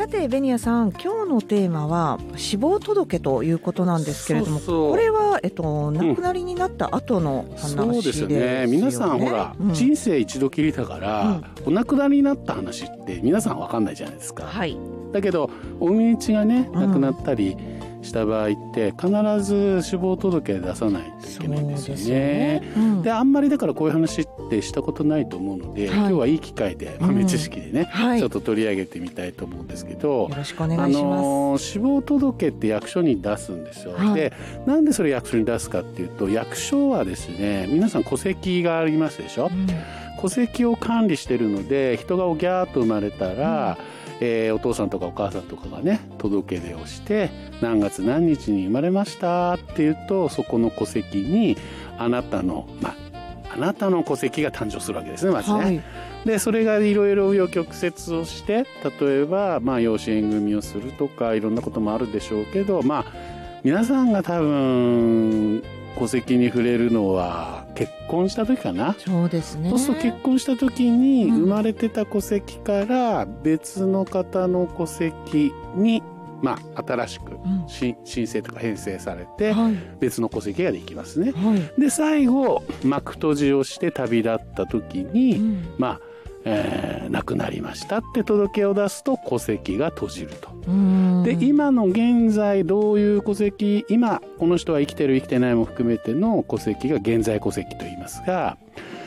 さてベニヤさん、今日のテーマは死亡届ということなんですけれども、これは、亡くなりになった後の話ですよね。 そうですね。皆さんほら、人生一度きりだから、お亡くなりになった話って皆さん分かんないじゃないですか。はい、だけどお身内がね亡くなったりした場合って必ず死亡届出さないといけないんですよね。で、あんまりだからこういう話ってしたことないと思うので、今日はいい機会で豆知識でね、ちょっと取り上げてみたいと思うんですけど、よろしくお願いします。 死亡届って役所に出すんですよ。で、なんでそれ役所に出すかっていうと、役所はですね、皆さん戸籍がありますでしょ。戸籍を管理してるので、人がギャーッと生まれたら、お父さんとかお母さんとかがね届け出をして何月何日に生まれましたっていうと、そこの戸籍にあなたの戸籍が誕生するわけですね、まずね。はい、でそれがいろいろ紆余曲折をして、例えば養子縁組をするとかいろんなこともあるでしょうけど、皆さんが多分戸籍に触れるのは結婚した時かな。 そうですね。 そうすると結婚した時に生まれてた戸籍から別の方の戸籍に新しく申請とか編成されて別の戸籍ができますね。で最後幕閉じをして旅立った時に亡くなりましたって届けを出すと戸籍が閉じると。で今の現在どういう戸籍、今この人は生きてる生きてないも含めての戸籍が現在戸籍と言いますが、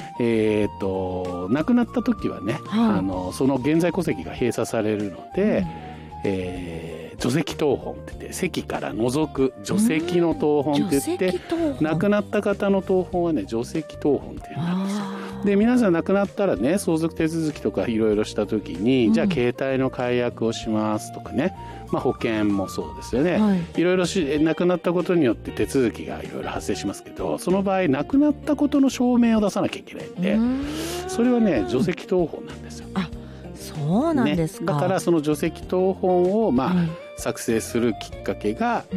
亡くなった時はね、その現在戸籍が閉鎖されるので、除籍謄本って言って籍から除く除籍の謄本って言って、亡くなった方の謄本はね除籍謄本っていうんですよ。で皆さん亡くなったらね、相続手続きとかいろいろした時に、じゃあ携帯の解約をしますとかね、保険もそうですよね、いろいろ亡くなったことによって手続きがいろいろ発生しますけど、その場合亡くなったことの証明を出さなきゃいけないんで、それはね除籍謄本なんですよ。 そうなんですか。 だからその除籍謄本を作成するきっかけが